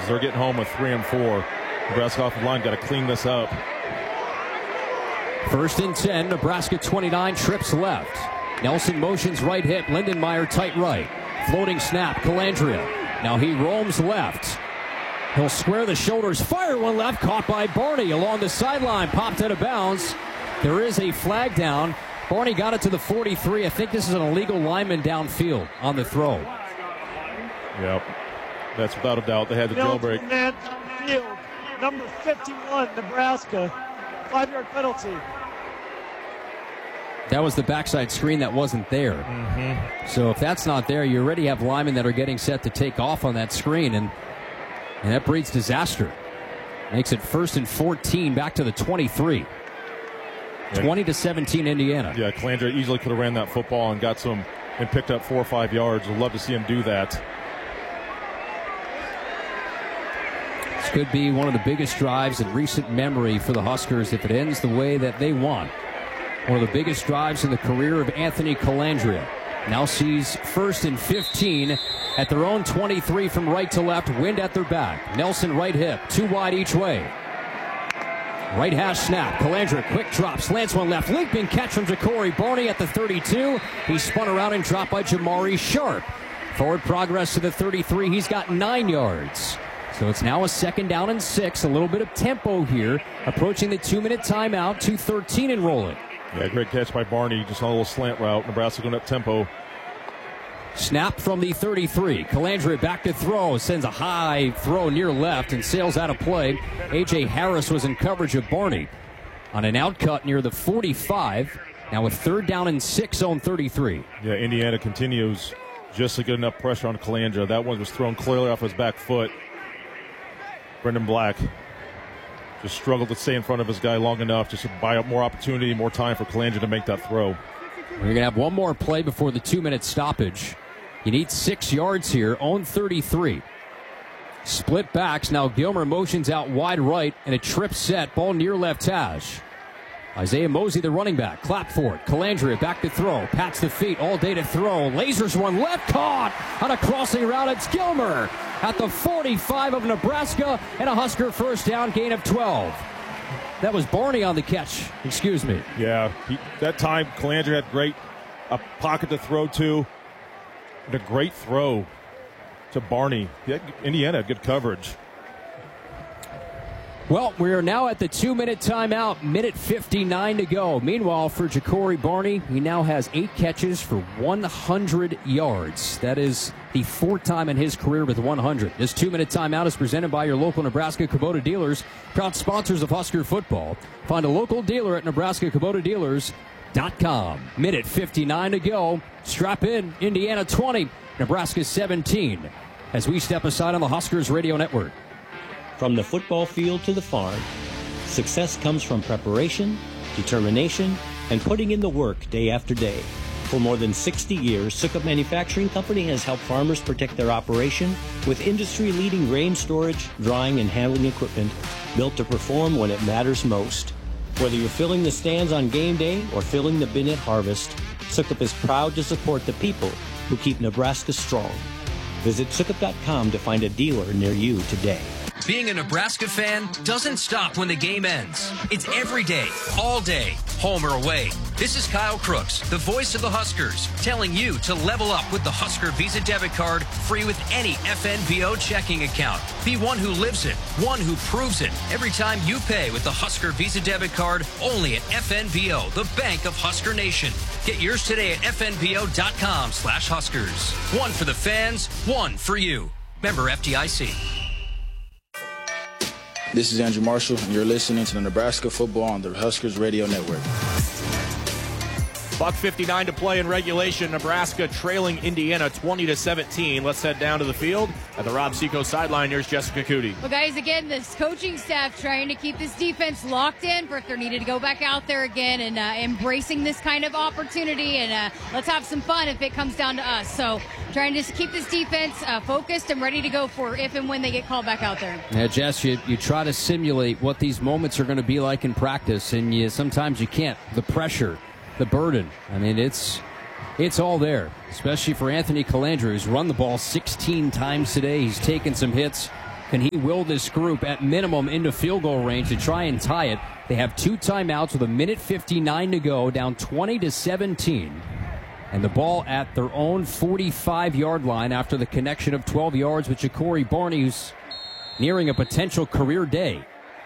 they're getting home with 3 and 4. Nebraska offensive line got to clean this up. 1st and 10, Nebraska 29, trips left. Nelson motions right hip, Lindenmeyer tight right. Floating snap, Calandria. Now he roams left. He'll square the shoulders, fire one left, caught by Barney along the sideline, popped out of bounds. There is a flag down. Barney got it to the 43. I think this is an illegal lineman downfield on the throw. Yep, that's without a doubt. They had the jailbreak. Man field, number 51, Nebraska. 5-yard penalty. That was the backside screen that wasn't there. Mm-hmm. So if that's not there, you already have linemen that are getting set to take off on that screen, and that breeds disaster. Makes it 1st and 14, back to the 23. 20-17 Indiana. Yeah, Calandria easily could have ran that football and got some and picked up 4 or 5 yards. We'd love to see him do that. This could be one of the biggest drives in recent memory for the Huskers if it ends the way that they want. One of the biggest drives in the career of Anthony Calandria. Now sees 1st and 15 at their own 23 from right to left. Wind at their back. Nelson right hip. 2 wide each way. Right hash snap. Calandria quick drop. Slants one left. Leaping catch from Ja'Cory Barney at the 32. He spun around and dropped by Jamari Sharp. Forward progress to the 33. He's got 9 yards. So it's now a 2nd down and 6. A little bit of tempo here. Approaching the 2-minute timeout. 2:13 and rolling. Yeah, great catch by Barney. Just on a little slant route. Nebraska going up tempo. Snap from the 33. Calandria back to throw. Sends a high throw near left and sails out of play. A.J. Harris was in coverage of Barney on an outcut near the 45. Now with 3rd down and 6, zone 33. Yeah, Indiana continues just to get enough pressure on Calandria. That one was thrown clearly off his back foot. Brendan Black just struggled to stay in front of his guy long enough just to buy up more opportunity, more time for Calandria to make that throw. We're going to have one more play before the 2-minute stoppage. You need 6 yards here. Own 33. Split backs. Now Gilmer motions out wide right and a trip set. Ball near left hash. Isaiah Mosey, the running back. Clap for it. Calandria back to throw. Pats the feet all day to throw. Lasers one left. Caught on a crossing route. It's Gilmer at the 45 of Nebraska and a Husker 1st down, gain of 12. That was Barney on the catch. Excuse me. Yeah, that time Calandria had a pocket to throw to. And a great throw to Barney. Indiana had good coverage. Well, we are now at the 2-minute timeout, 1:59 to go. Meanwhile, for Ja'Cory Barney, he now has 8 catches for 100 yards. That is the 4th time in his career with 100. This 2-minute timeout is presented by your local Nebraska Kubota dealers, proud sponsors of Husker football. Find a local dealer at NebraskaKubotaDealers.com. 1:59 to go. Strap in, Indiana 20, Nebraska 17. As we step aside on the Huskers Radio Network. From the football field to the farm, success comes from preparation, determination, and putting in the work day after day. For more than 60 years, Sukup Manufacturing Company has helped farmers protect their operation with industry-leading grain storage, drying, and handling equipment built to perform when it matters most. Whether you're filling the stands on game day or filling the bin at harvest, Sukup is proud to support the people who keep Nebraska strong. Visit Sukup.com to find a dealer near you today. Being a Nebraska fan doesn't stop when the game ends. It's every day, all day, home or away. This is Kyle Crooks, the voice of the Huskers, telling you to level up with the Husker Visa debit card, free with any FNBO checking account. Be one who lives it, one who proves it. Every time you pay with the Husker Visa debit card, only at FNBO, the bank of Husker Nation. Get yours today at FNBO.com/Huskers. One for the fans, one for you. Member FDIC. This is Andrew Marshall, and you're listening to the Nebraska Football on the Huskers Radio Network. $1:59 to play in regulation. Nebraska trailing Indiana 20-17. Let's head down to the field at the Rob Seco sideline. Here's Jessica Cootie. Well, guys, again, this coaching staff trying to keep this defense locked in for if they're needed to go back out there again and embracing this kind of opportunity. And let's have some fun if it comes down to us. So trying to keep this defense focused and ready to go for if and when they get called back out there. Yeah, Jess, you try to simulate what these moments are going to be like in practice, and sometimes you can't. The pressure, the burden. I mean, it's all there, especially for Anthony Calandria, who's run the ball 16 times today. He's taken some hits. Can he will this group at minimum into field goal range to try and tie it? They have 2 timeouts with 1:59 to go, down 20-17. And the ball at their own 45-yard line after the connection of 12 yards with Ja'Cory Barney, who's nearing a potential career day.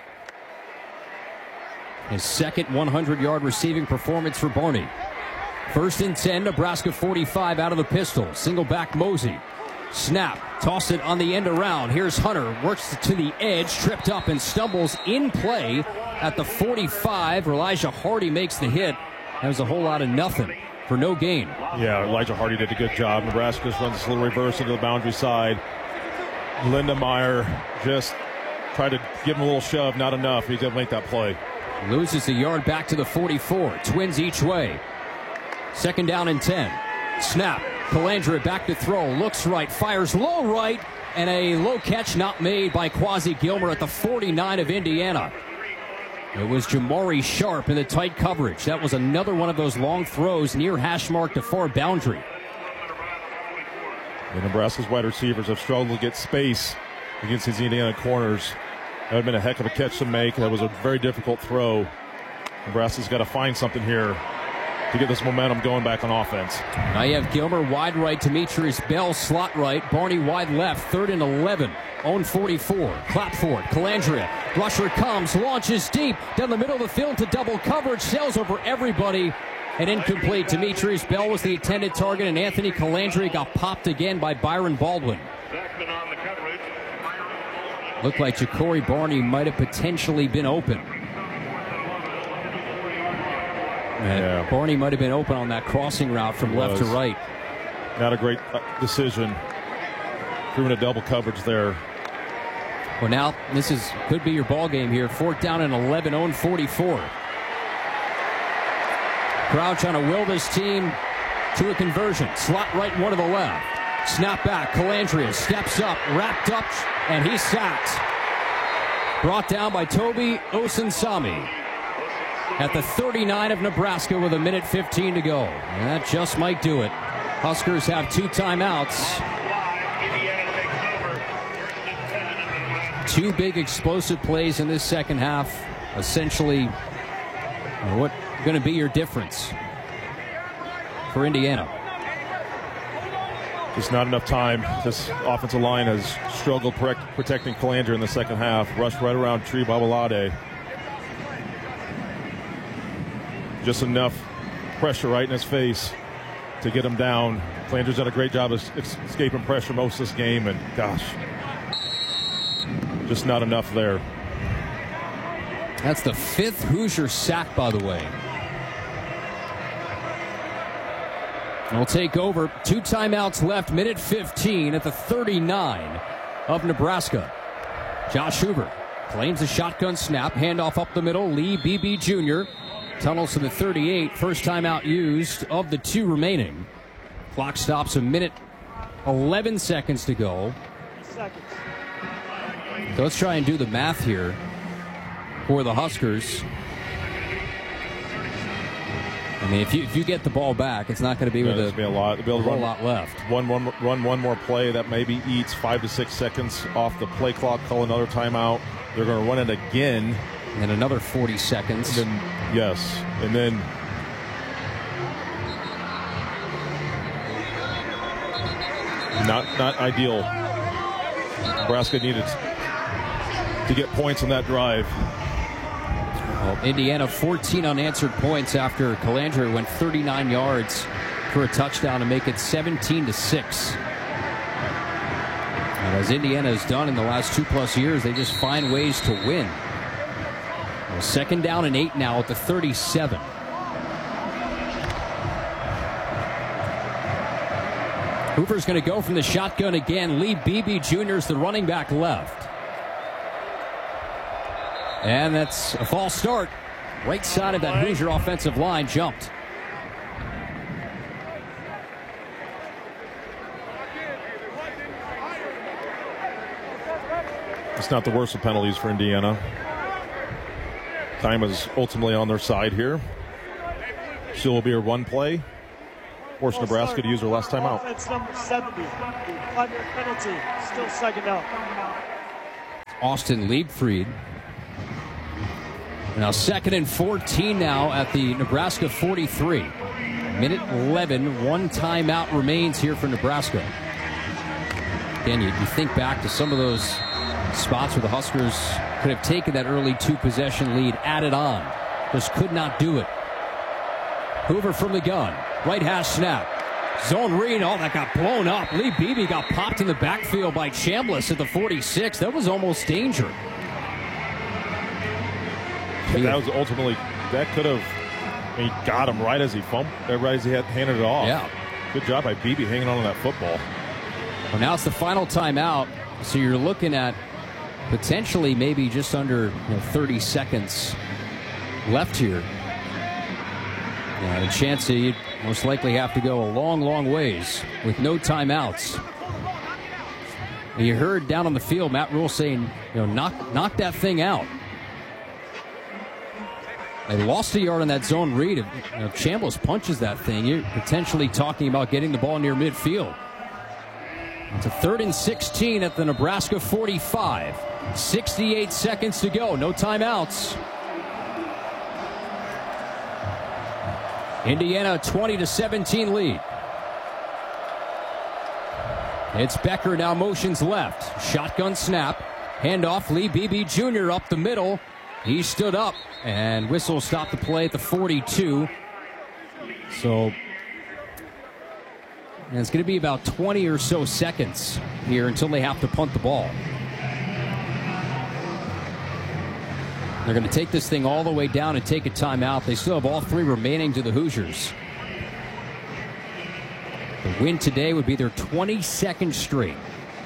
His second 100-yard receiving performance for Barney. 1st and 10, Nebraska 45 out of the pistol. Single back Mosey. Snap. Toss it on the end around. Here's Hunter. Works to the edge. Tripped up and stumbles in play at the 45. Elijah Hardy makes the hit. That was a whole lot of nothing for no gain. Yeah, Elijah Hardy did a good job. Nebraska just runs this little reverse into the boundary side. Lindemeyer just tried to give him a little shove. Not enough. He didn't make that play. Loses a yard back to the 44. Twins each way. 2nd down and 10. Snap. Calandra back to throw. Looks right. Fires low right. And a low catch not made by Quasi Gilmer at the 49 of Indiana. It was Jamari Sharp in the tight coverage. That was another one of those long throws near hash mark to far boundary. And Nebraska's wide receivers have struggled to get space against these Indiana corners. That would have been a heck of a catch to make. That was a very difficult throw. Nebraska's got to find something here to get this momentum going back on offense. Now you have Gilmer wide right, Demetrius Bell slot right, Barney wide left, 3rd and 11. Own 44. Clap for it. Calandria. Rusher comes, launches deep down the middle of the field to double coverage, sails over everybody, and incomplete. Demetrius Bell was the intended target, and Anthony Calandria got popped again by Byron Baldwin. Looked like Ja'Cory Barney might have potentially been open. Yeah. Barney might have been open on that crossing route from left to right. Not a great decision. Threw in a double coverage there. Well, now this could be your ball game here. 4th down and 11, own 44. Crowd trying to will this team to a conversion. Slot right, one to the left. Snap back. Calandria steps up, wrapped up, and he's sacked. Brought down by Toby Osunsami at the 39 of Nebraska with 1:15 to go. And that just might do it. Huskers have 2 timeouts. 2 big explosive plays in this second half. Essentially, what going to be your difference for Indiana? Just not enough time. This offensive line has struggled protecting Calandria in the second half. Rushed right around Tree Babalade. Just enough pressure right in his face to get him down. Calandria's done a great job of escaping pressure most of this game, and gosh, just not enough there. That's the 5th Hoosier sack, by the way. We'll take over. 2 timeouts left, 1:15 at the 39 of Nebraska. Josh Huber claims a shotgun snap. Handoff up the middle. Lee Beebe Jr. tunnels to the 38. First timeout used of the 2 remaining. Clock stops 1:11 seconds to go. So let's try and do the math here for the Huskers. I mean, if you get the ball back, it's not going to be with a lot. They'll whole lot left. Run one more play that maybe eats 5 to 6 seconds off the play clock. Call another timeout. They're going to run it again. And another 40 seconds. And then, yes. And then not ideal. Nebraska needed to get points on that drive. Well, Indiana 14 unanswered points after Calandria went 39 yards for a touchdown to make it 17-6. And as Indiana has done in the last 2+ years, they just find ways to win. Well, 2nd down and 8 now at the 37. Hoover's going to go from the shotgun again. Lee Beebe Jr. is the running back left. And that's a false start. Right side of that Hoosier offensive line jumped. It's not the worst of penalties for Indiana. Time is ultimately on their side here. Still will be a run play. Force Nebraska to use their last timeout. Offense number 70. 5-yard penalty. Still 2nd down. Austin Liebfried. Now 2nd and 14 now at the Nebraska 43. Minute 11, one timeout remains here for Nebraska. Again, you think back to some of those spots where the Huskers could have taken that early 2-possession lead, added on. Just could not do it. Hoover from the gun. Right hash snap. Zone read. Oh, that got blown up. Lee Beebe got popped in the backfield by Chambliss at the 46. That was almost danger. That was ultimately, that could have, he got him right as he right as he had handed it off. Yeah. Good job by Beebe hanging on to that football. Well, now it's the final timeout, so you're looking at potentially maybe just under 30 seconds left here. And a chance that you'd most likely have to go a long, long ways with no timeouts. You heard down on the field Matt Rhule saying, knock that thing out. They lost a yard on that zone read. If Chambliss punches that thing, you're potentially talking about getting the ball near midfield. It's a 3rd and 16 at the Nebraska 45. 68 seconds to go. No timeouts. Indiana 20-17 lead. It's Becker now motions left. Shotgun snap. Handoff. Lee Beebe Jr. up the middle. He stood up, and whistle stopped the play at the 42. So it's going to be about 20 or so seconds here until they have to punt the ball. They're going to take this thing all the way down and take a timeout. They still have all 3 remaining to the Hoosiers. The win today would be their 22nd straight.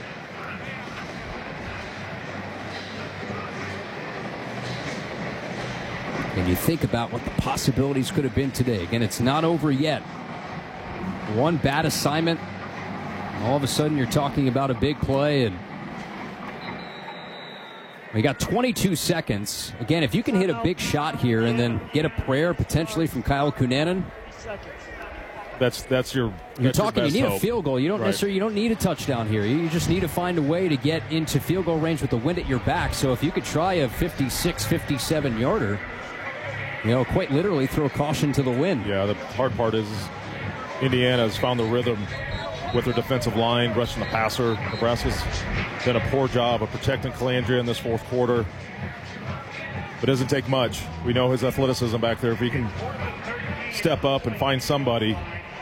And you think about what the possibilities could have been today. Again, it's not over yet. One bad assignment, and all of a sudden you're talking about a big play, and we got 22 seconds. Again, if you can hit a big shot here and then get a prayer potentially from Kyle Kunanen, that's your. You're talking. You need hope. A field goal. You don't necessarily. You don't need a touchdown here. You just need to find a way to get into field goal range with the wind at your back. So if you could try a 56, 57 yarder, quite literally throw caution to the wind. Yeah. The hard part is Indiana has found the rhythm with their defensive line, rushing the passer. Nebraska's done a poor job of protecting Calandria in this fourth quarter. It doesn't take much. We know his athleticism back there. If he can step up and find somebody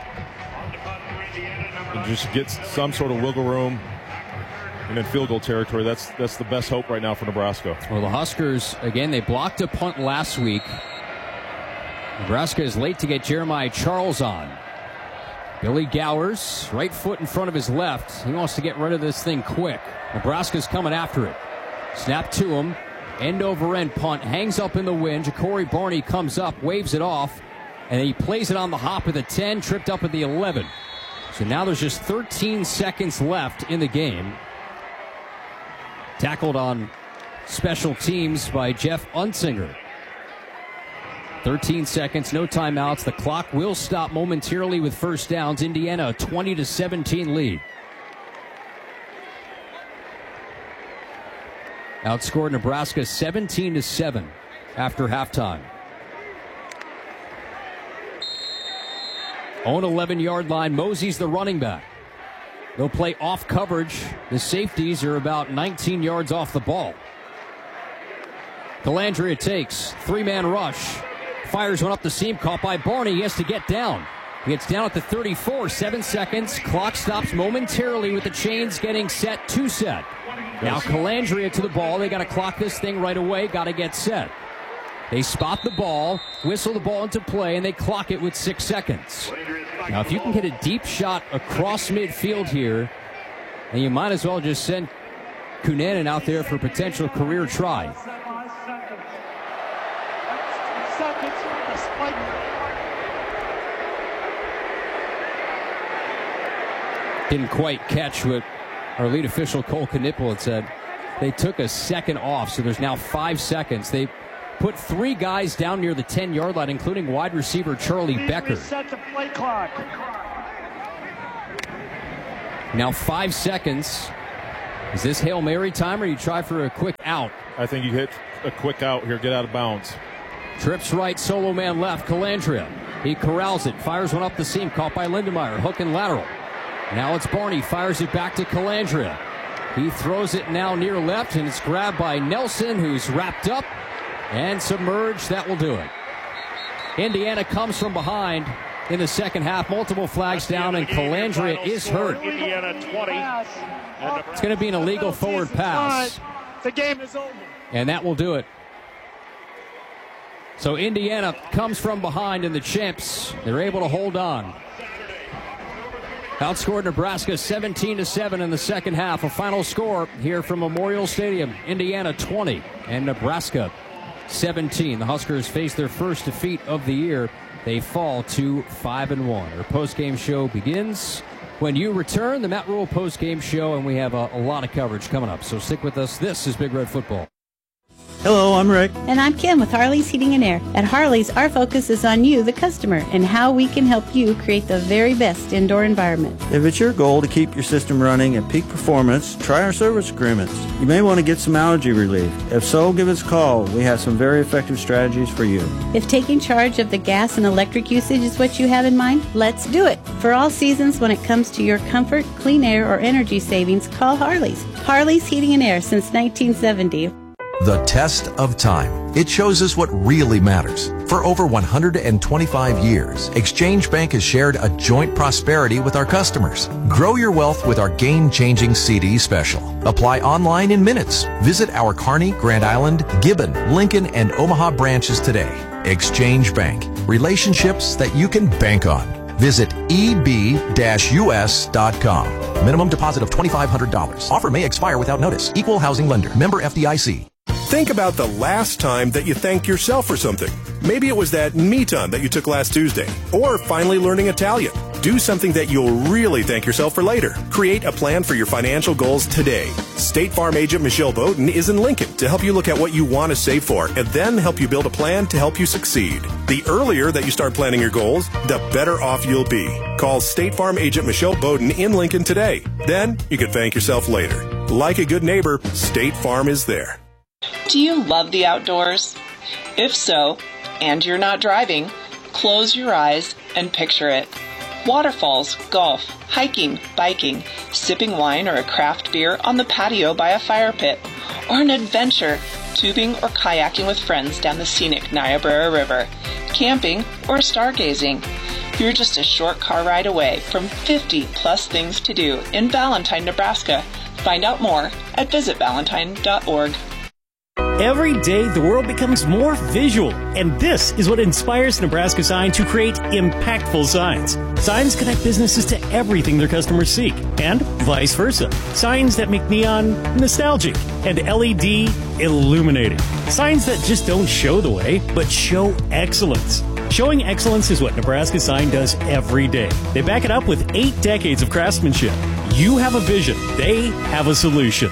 and just get some sort of wiggle room and in field goal territory, that's the best hope right now for Nebraska. Well, the Huskers, again, they blocked a punt last week. Nebraska is late to get Jeremiah Charles on. Billy Gowers, right foot in front of his left. He wants to get rid of this thing quick. Nebraska's coming after it. Snap to him. End over end punt. Hangs up in the wind. Ja'Cory Barney comes up, waves it off, and he plays it on the hop at the 10, tripped up at the 11. So now there's just 13 seconds left in the game. Tackled on special teams by Jeff Unsinger. 13 seconds, no timeouts. The clock will stop momentarily with first downs. Indiana, a 20-17 lead. Outscored Nebraska 17-7 after halftime. Own 11-yard line. Mosey's the running back. They'll play off coverage. The safeties are about 19 yards off the ball. Calandria takes. 3-man rush. Fires one up the seam. Caught by Barney. He has to get down. He gets down at the 34. 7 seconds. Clock stops momentarily with the chains getting set to set. Now Calandria to the ball. They got to clock this thing right away. Got to get set. They spot the ball, whistle the ball into play, and they clock it with 6 seconds. Now, if you can get a deep shot across midfield here, then you might as well just send Kunanen out there for a potential career try. Didn't quite catch what our lead official Cole Knipple had said. They took a second off, so there's now 5 seconds. They put 3 guys down near the 10-yard line, including wide receiver Charlie Becker. Reset the play clock. Now 5 seconds. Is this Hail Mary time, or you try for a quick out? I think you hit a quick out here, get out of bounds. Trips right, solo man left, Calandria. He corrals it, fires one up the seam, caught by Lindemeyer, hook and lateral. Now it's Barney, fires it back to Calandria. He throws it now near left, and it's grabbed by Nelson, who's wrapped up and submerged. That will do it. Indiana comes from behind in the second half. Multiple flags down, and Calandria is hurt. Indiana 20. It's going to be an illegal forward pass. The game is over. And that will do it. So Indiana comes from behind, and the champs, they're able to hold on. Outscored Nebraska 17-7 in the second half. A final score here from Memorial Stadium. Indiana 20 and Nebraska 17. The Huskers face their first defeat of the year. They fall to 5-1. Our post-game show begins when you return. The Matt Rule post-game show, and we have a lot of coverage coming up. So stick with us. This is Big Red Football. Hello, I'm Rick. And I'm Kim with Harley's Heating and Air. At Harley's, our focus is on you, the customer, and how we can help you create the very best indoor environment. If it's your goal to keep your system running at peak performance, try our service agreements. You may want to get some allergy relief. If so, give us a call. We have some very effective strategies for you. If taking charge of the gas and electric usage is what you have in mind, let's do it. For all seasons, when it comes to your comfort, clean air, or energy savings, call Harley's. Harley's Heating and Air since 1970. The test of time. It shows us what really matters. For over 125 years, Exchange Bank has shared a joint prosperity with our customers. Grow your wealth with our game-changing CD special. Apply online in minutes. Visit our Kearney, Grand Island, Gibbon, Lincoln, and Omaha branches today. Exchange Bank. Relationships that you can bank on. Visit eb-us.com. Minimum deposit of $2,500. Offer may expire without notice. Equal housing lender. Member FDIC. Think about the last time that you thanked yourself for something. Maybe it was that me time that you took last Tuesday, or finally learning Italian. Do something that you'll really thank yourself for later. Create a plan for your financial goals today. State Farm agent Michelle Bowden is in Lincoln to help you look at what you want to save for and then help you build a plan to help you succeed. The earlier that you start planning your goals, the better off you'll be. Call State Farm agent Michelle Bowden in Lincoln today. Then you can thank yourself later. Like a good neighbor, State Farm is there. Do you love the outdoors? If so, and you're not driving, close your eyes and picture it. Waterfalls, golf, hiking, biking, sipping wine or a craft beer on the patio by a fire pit, or an adventure, tubing or kayaking with friends down the scenic Niobrara River, camping or stargazing. You're just a short car ride away from 50 plus things to do in Valentine, Nebraska. Find out more at visitvalentine.org. Every day, the world becomes more visual, and this is what inspires Nebraska Sign to create impactful signs. Signs connect businesses to everything their customers seek, and vice versa. Signs that make neon nostalgic and LED illuminating. Signs that just don't show the way, but show excellence. Showing excellence is what Nebraska Sign does every day. They back it up with 8 decades of craftsmanship. You have a vision. They have a solution.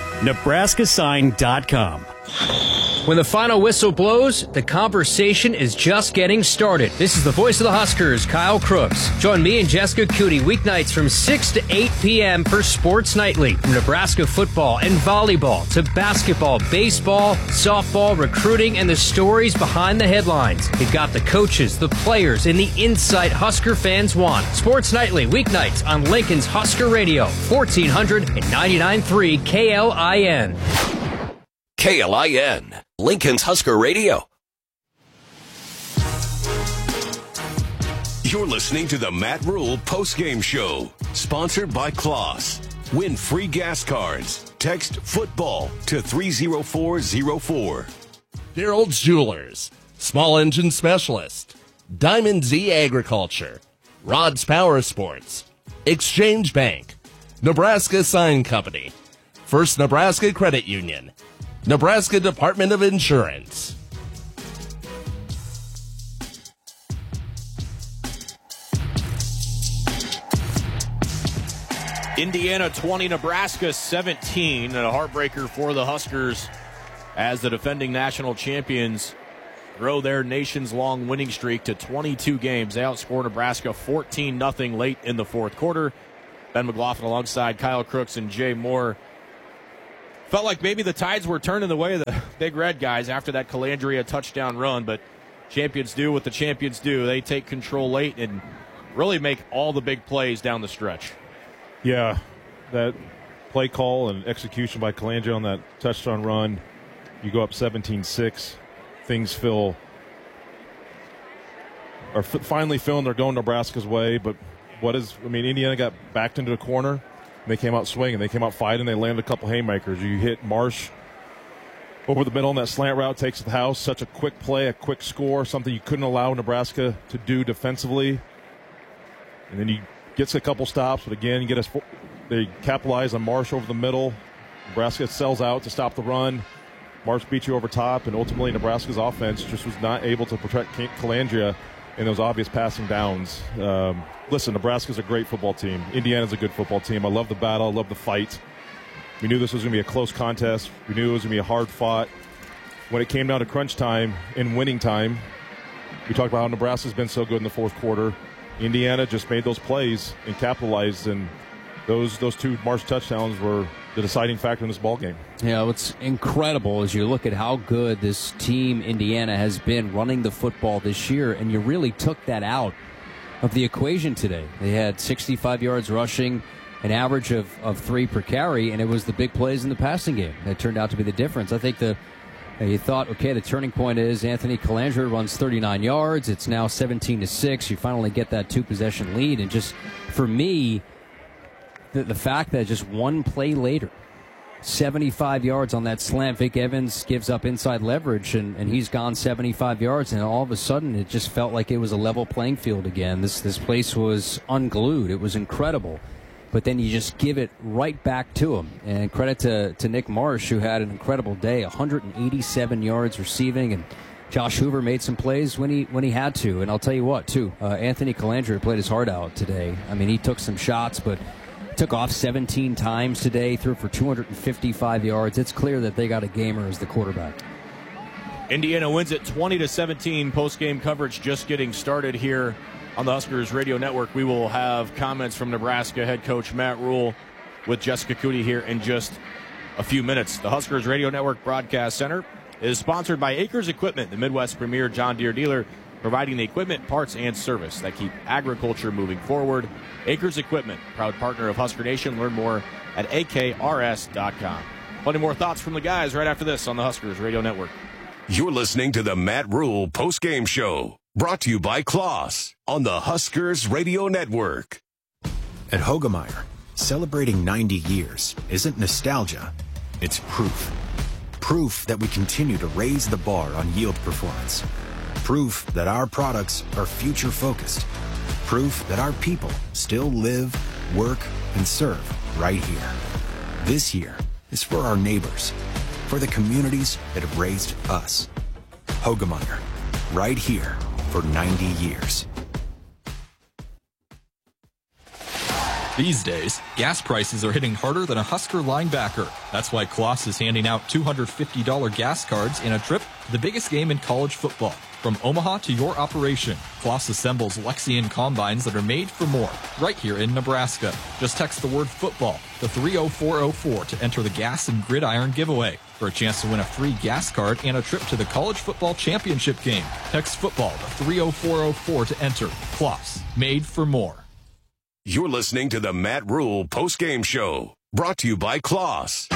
NebraskaSign.com. When the final whistle blows, the conversation is just getting started. This is the voice of the Huskers, Kyle Crooks. Join me and Jessica Cootie weeknights from 6 to 8 p.m. for Sports Nightly. From Nebraska football and volleyball to basketball, baseball, softball, recruiting, and the stories behind the headlines. We've got the coaches, the players, and the insight Husker fans want. Sports Nightly, weeknights on Lincoln's Husker Radio, 1499.3 KLIN. KLIN, Lincoln's Husker Radio. You're listening to the Matt Rule postgame show, sponsored by Kloss. Win free gas cards. Text football to 30404. Daryl's Jewelers, Small Engine Specialist, Diamond Z Agriculture, Rod's Power Sports, Exchange Bank, Nebraska Sign Company, First Nebraska Credit Union, Nebraska Department of Insurance. Indiana 20, Nebraska 17, and a heartbreaker for the Huskers as the defending national champions grow their nations-long winning streak to 22 games. They outscore Nebraska 14-0 late in the fourth quarter. Ben McLaughlin alongside Kyle Crooks and Jay Moore Felt like maybe the tides were turning the way of the Big Red guys after that Calandria touchdown run, but champions do what the champions do. They take control late and really make all the big plays down the stretch. Yeah, that play call and execution by Calandria on that touchdown run, you go up 17-6. Things are finally feeling they're going Nebraska's way, but Indiana got backed into the corner, and they came out swinging. They came out fighting. They landed a couple haymakers. You hit Marsh over the middle on that slant route, takes it to the house. Such a quick play, a quick score, something you couldn't allow Nebraska to do defensively. And then you gets a couple stops, but again, they capitalize on Marsh over the middle. Nebraska sells out to stop the run. Marsh beats you over top, and ultimately Nebraska's offense just was not able to protect Calandria in those obvious passing downs. Listen, Nebraska's a great football team. Indiana's a good football team. I love the battle. I love the fight. We knew this was going to be a close contest. We knew it was going to be a hard fought. When it came down to crunch time and winning time, we talked about how Nebraska's been so good in the fourth quarter. Indiana just made those plays and capitalized, and those two Marsh touchdowns were the deciding factor in this ballgame. Yeah, what's incredible is you look at how good this team, Indiana, has been running the football this year, and you really took that out of the equation today. They had 65 yards rushing, an average of 3 per carry, and it was the big plays in the passing game that turned out to be the difference. I think you thought, okay, the turning point is Anthony Calandria runs 39 yards. It's now 17-6. You finally get that 2-possession lead, and just for me, the fact that just one play later, 75 yards on that slant, Vic Evans gives up inside leverage, and he's gone 75 yards, and all of a sudden it just felt like it was a level playing field again. This place was unglued. It was incredible. But then you just give it right back to him. And credit to Nick Marsh, who had an incredible day, 187 yards receiving, and Josh Hoover made some plays when he had to. And I'll tell you what, too, Anthony Calandria played his heart out today. I mean, he took some shots, but took off 17 times today, threw for 255 yards. It's clear that they got a gamer as the quarterback. Indiana wins it 20-17. Post-game coverage just getting started here on the Huskers Radio Network. We will have comments from Nebraska head coach Matt Rule with Jessica Cootie here in just a few minutes. The Huskers Radio Network Broadcast Center is sponsored by Acres Equipment, the Midwest premier John Deere dealer, providing the equipment, parts, and service that keep agriculture moving forward. Acres Equipment, proud partner of Husker Nation. Learn more at akrs.com. Plenty more thoughts from the guys right after this on the Huskers Radio Network. You're listening to the Matt Rule postgame show, brought to you by Kloss on the Huskers Radio Network. At Hoegemeyer, celebrating 90 years isn't nostalgia, it's proof. Proof that we continue to raise the bar on yield performance. Proof that our products are future-focused. Proof that our people still live, work, and serve right here. This year is for our neighbors, for the communities that have raised us. Hoegemeyer, right here for 90 years. These days, gas prices are hitting harder than a Husker linebacker. That's why Kloss is handing out $250 gas cards in a trip to the biggest game in college football. From Omaha to your operation, Kloss assembles Lexion combines that are made for more, right here in Nebraska. Just text the word football to 30404 to enter the Gas and Gridiron giveaway for a chance to win a free gas card and a trip to the college football championship game. Text football to 30404 to enter. Kloss, made for more. You're listening to the Matt Rule postgame show, brought to you by Kloss.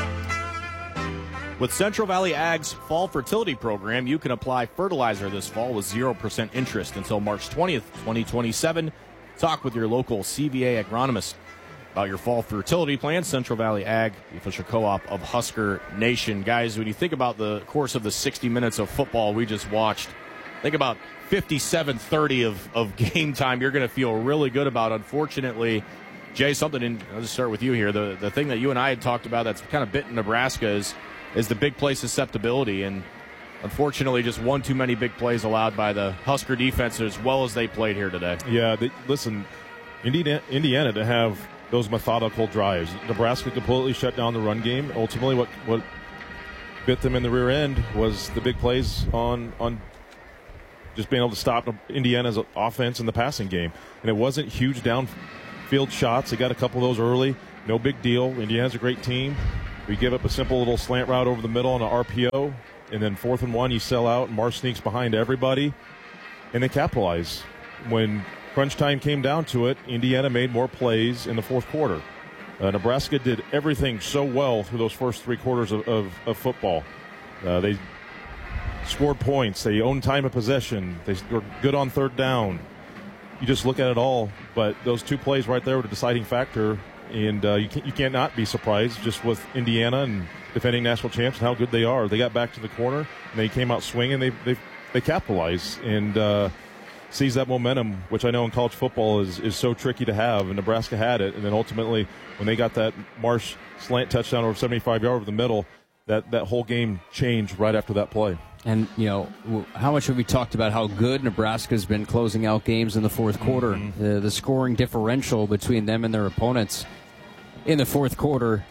With Central Valley Ag's Fall Fertility Program, you can apply fertilizer this fall with 0% interest until March 20th, 2027. Talk with your local CVA agronomist about your fall fertility plan. Central Valley Ag, the official co-op of Husker Nation. Guys, when you think about the course of the 60 minutes of football we just watched, think about 57-30 of game time you're going to feel really good about. Unfortunately, Jay, I'll just start with you here. The thing that you and I had talked about that's kind of bitten Nebraska is the big play susceptibility, and unfortunately just one too many big plays allowed by the Husker defense as well as they played here today. Yeah, listen, Indiana to have those methodical drives. Nebraska completely shut down the run game. Ultimately what bit them in the rear end was the big plays on just being able to stop Indiana's offense in the passing game. And it wasn't huge downfield shots. They got a couple of those early. No big deal. Indiana's a great team. We give up a simple little slant route over the middle on an RPO, and then 4th and 1, you sell out, and Marsh sneaks behind everybody, and they capitalize. When crunch time came down to it, Indiana made more plays in the fourth quarter. Nebraska did everything so well through those first 3 quarters of football. They scored points. They owned time of possession. They were good on 3rd down. You just look at it all, but those 2 plays right there were the deciding factor, and you can't not be surprised just with Indiana and defending national champs and how good they are. They got back to the corner, and they came out swinging. They capitalized and seized that momentum, which I know in college football is so tricky to have, and Nebraska had it. And then ultimately, when they got that Marsh slant touchdown over 75 yards over the middle, that whole game changed right after that play. And, how much have we talked about how good Nebraska's been closing out games in the fourth quarter? The scoring differential between them and their opponents in the fourth quarter.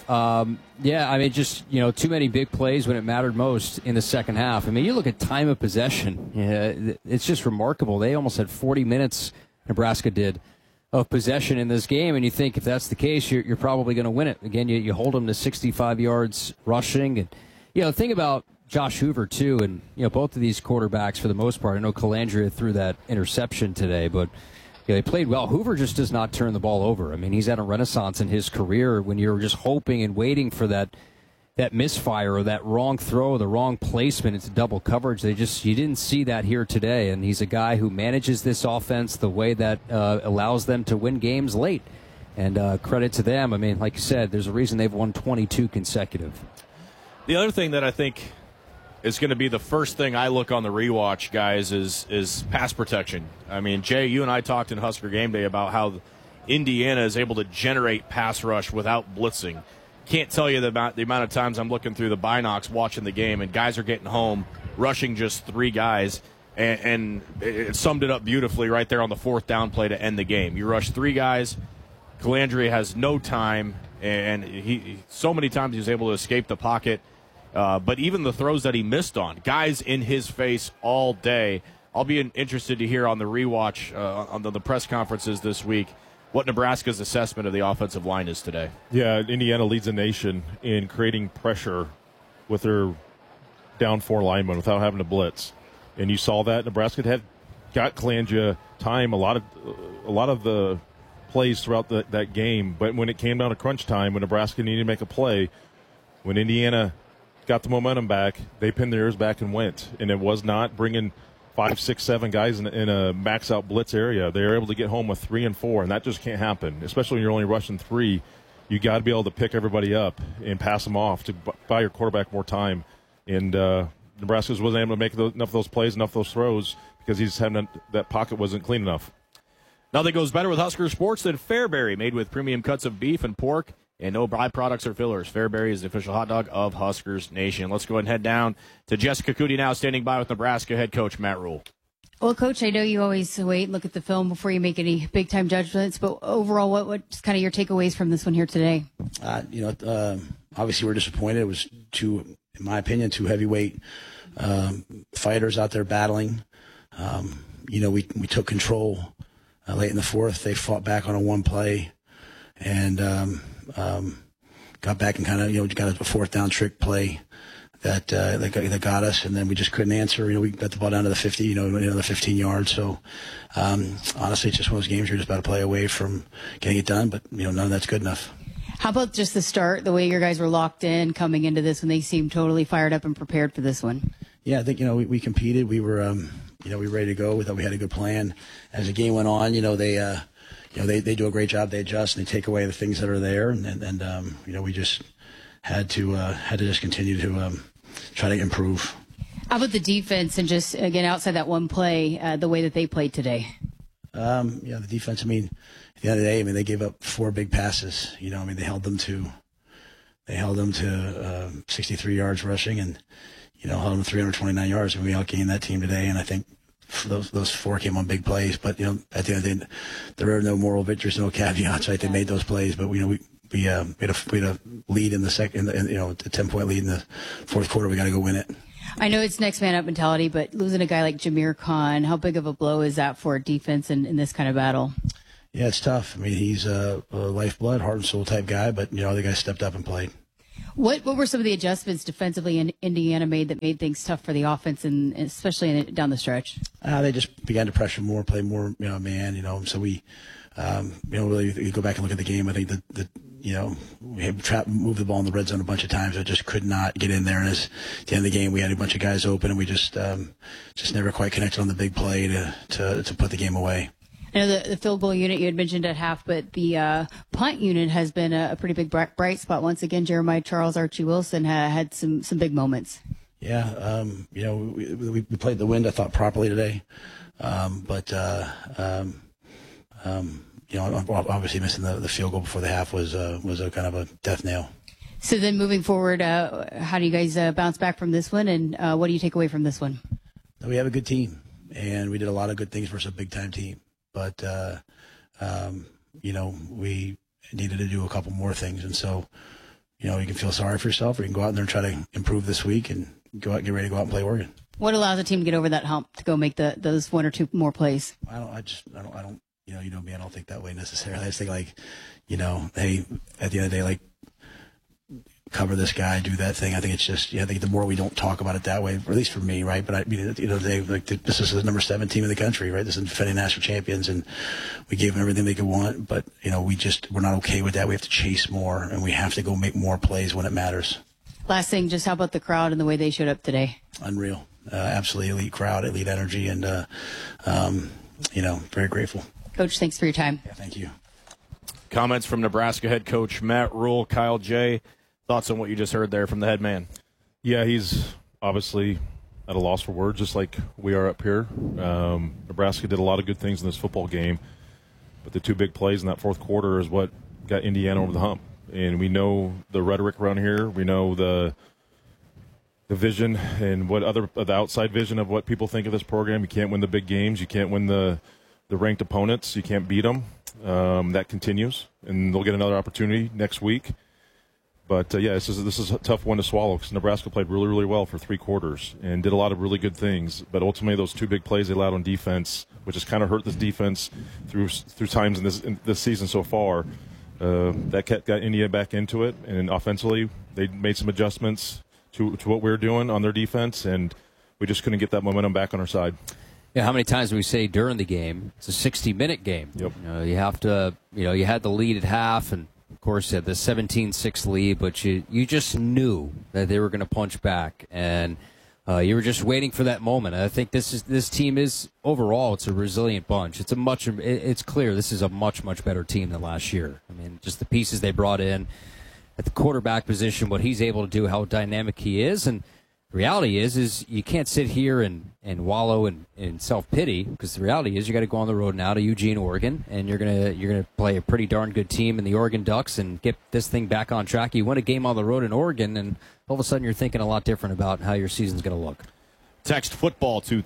Too many big plays when it mattered most in the second half. I mean, you look at time of possession. It's just remarkable. They almost had 40 minutes, Nebraska did, of possession in this game, and you think if that's the case, you're probably going to win it. Again, you hold them to 65 yards rushing. And, the thing about Josh Hoover, too, and, both of these quarterbacks, for the most part, I know Calandria threw that interception today, but they played well. Hoover just does not turn the ball over. I mean, he's at a renaissance in his career when you're just hoping and waiting for that misfire or that wrong throw, the wrong placement into double coverage. You didn't see that here today, and he's a guy who manages this offense the way that allows them to win games late. And credit to them. I mean, like you said, there's a reason they've won 22 consecutive. The other thing that I think is going to be the first thing I look on the rewatch, guys, is pass protection. I mean, Jay, you and I talked in Husker Game Day about how Indiana is able to generate pass rush without blitzing. Can't tell you the amount of times I'm looking through the binocs watching the game, and guys are getting home, rushing just 3 guys, and it summed it up beautifully right there on the 4th down play to end the game. You rush 3 guys, Calandria has no time, and he so many times he was able to escape the pocket. But even the throws that he missed on, guys in his face all day. I'll be interested to hear on the rewatch on the press conferences this week what Nebraska's assessment of the offensive line is today. Yeah, Indiana leads the nation in creating pressure with their down 4 linemen without having to blitz. And you saw that. Nebraska had got Calandria time a lot of the plays throughout that game. But when it came down to crunch time, when Nebraska needed to make a play, when Indiana got the momentum back, they pinned their ears back and went. And it was not bringing 5, 6, 7 guys in a max-out blitz area. They were able to get home with 3 and 4, and that just can't happen, especially when you're only rushing 3. You got to be able to pick everybody up and pass them off to buy your quarterback more time. And Nebraska wasn't able to make enough of those plays, enough of those throws, because that pocket wasn't clean enough. Nothing goes better with Husker sports than Fairberry, made with premium cuts of beef and pork and no byproducts or fillers. Fairberry is the official hot dog of Huskers Nation. Let's go ahead and head down to Jessica Coody now, standing by with Nebraska head coach Matt Rhule. Well, Coach, I know you always wait and look at the film before you make any big-time judgments, but overall, what's kind of your takeaways from this one here today? Obviously we're disappointed. It was in my opinion, two heavyweight fighters out there battling. We took control late in the fourth. They fought back on a 1 play and got back and kind of, got a 4th down trick play that got us, and then we just couldn't answer. We got the ball down to the 50, the 15 yards. So honestly, it's just one of those games you're just about to play away from getting it done, but none of that's good enough. How about just the start, the way your guys were locked in coming into this when they seemed totally fired up and prepared for this one? Yeah, I think, we competed. We were, we were ready to go. We thought we had a good plan. As the game went on, they do a great job. They adjust and they take away the things that are there. And we just had to just continue to try to improve. How about the defense and just, again, outside that 1 play, the way that they played today? The defense, at the end of the day, they gave up 4 big passes. They held them to 63 yards rushing and, held them to 329 yards. And we outgained that team today. And I think those 4 came on big plays. But, at the end of the day, there are no moral victories, no caveats, right? They made those plays, but, we had a lead in the second, a 10-point lead in the fourth quarter. We got to go win it. I know it's next man up mentality, but losing a guy like Jameer Khan, how big of a blow is that for defense in this kind of battle? Yeah, it's tough. He's a lifeblood, heart and soul type guy, but, other guys stepped up and played. What were some of the adjustments defensively in Indiana made that made things tough for the offense, and especially down the stretch? They just began to pressure more, play more, man. So we, really you go back and look at the game. I think that we had moved the ball in the red zone a bunch of times. I just could not get in there. And at the end of the game, we had a bunch of guys open, and we just never quite connected on the big play to put the game away. I know the field goal unit you had mentioned at half, but the punt unit has been a pretty big bright spot. Once again, Jeremiah Charles, Archie Wilson had some big moments. Yeah, we played the wind, I thought, properly today. Obviously missing the field goal before the half was a kind of a death nail. So then moving forward, how do you guys bounce back from this one, and what do you take away from this one? We have a good team, and we did a lot of good things versus a big-time team. But, we needed to do a couple more things. And so, you can feel sorry for yourself, or you can go out there and try to improve this week and get ready to go out and play Oregon. What allows a team to get over that hump to go make those one or two more plays? I don't, me, I don't think that way necessarily. I just think hey, at the end of the day, cover this guy, do that thing. I think it's just, I think the more we don't talk about it that way, or at least for me, right? But this is the number 7 team in the country, right? This is defending national champions, and we gave them everything they could want. But we're not okay with that. We have to chase more, and we have to go make more plays when it matters. Last thing, just how about the crowd and the way they showed up today? Unreal, absolutely elite crowd, elite energy, and very grateful. Coach, thanks for your time. Yeah, thank you. Comments from Nebraska head coach Matt Rhule. Kyle J., thoughts on what you just heard there from the head man? Yeah, he's obviously at a loss for words, just like we are up here. Nebraska did a lot of good things in this football game, but the 2 big plays in that fourth quarter is what got Indiana over the hump. And we know the rhetoric around here. We know the vision and the outside vision of what people think of this program. You can't win the big games. You can't win the ranked opponents. You can't beat them. That continues, and they'll get another opportunity next week. But, this is a tough one to swallow because Nebraska played really, really well for 3 quarters and did a lot of really good things. But ultimately, those 2 big plays they allowed on defense, which has kind of hurt this defense through times in this season so far, that got India back into it. And offensively, they made some adjustments to what we were doing on their defense, and we just couldn't get that momentum back on our side. Yeah, how many times do we say during the game, it's a 60-minute game. Yep. You have to, you had the lead at half, and of course, the 17-6 lead, but you just knew that they were going to punch back, and you were just waiting for that moment. I think this team is overall, it's a resilient bunch. It's clear this is a much, much better team than last year. I mean, just the pieces they brought in at the quarterback position, what he's able to do, how dynamic he is, and the reality is you can't sit here and wallow in self-pity, because the reality is you got to go on the road now to Eugene, Oregon, and you're gonna play a pretty darn good team in the Oregon Ducks and get this thing back on track. You win a game on the road in Oregon, and all of a sudden you're thinking a lot different about how your season's going to look. Text football to